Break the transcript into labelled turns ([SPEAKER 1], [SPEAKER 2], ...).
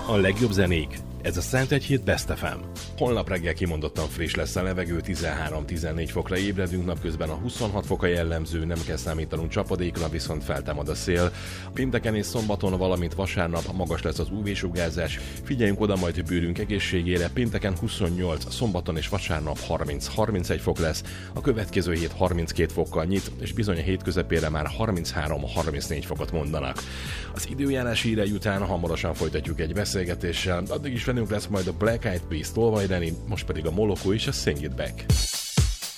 [SPEAKER 1] A legjobb zenék. Ez a Szentegyhíd Best FM. Holnap reggel kimondottan friss lesz a levegő, 13-14 fokra ébredünk, napközben a 26 foka jellemző, nem kell számítanunk csapadékra, viszont feltámad a szél. Pénteken és szombaton, valamint vasárnap magas lesz az UV-sugárzás, figyeljünk oda majd bőrünk egészségére, pénteken 28, szombaton és vasárnap 30-31 fok lesz, a következő hét 32 fokkal nyit, és bizony a hét közepére már 33-34 fokot mondanak. Az időjárás hírei után hamarosan folytatjuk egy beszélgetéssel, addig is velünk lesz majd a Black Eyed Peas, Tolvaj Dani, most pedig a Moloko és a Sing It Back.